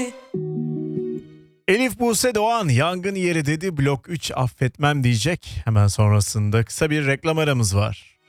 Elif Buse Doğan yangın yeri dedi, blok 3 affetmem diyecek. Hemen sonrasında kısa bir reklam aramız var.